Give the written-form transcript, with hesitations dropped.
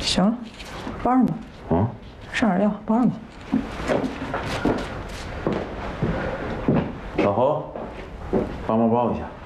行了，包上吧。 嗯， 上点药，包上吧。 老侯，帮忙包一下。